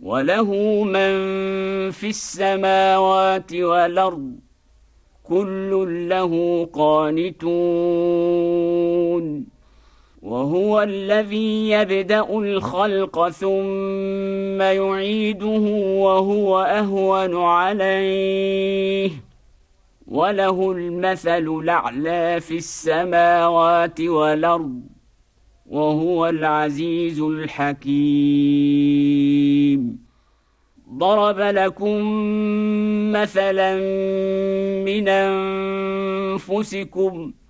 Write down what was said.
وله من في السماوات والأرض كل له قانتون وهو الذي يبدأ الخلق ثم يعيده وهو أهون عليه وله المثل الأعلى في السماوات والأرض وهو العزيز الحكيم. ضرب لكم مثلا من أنفسكم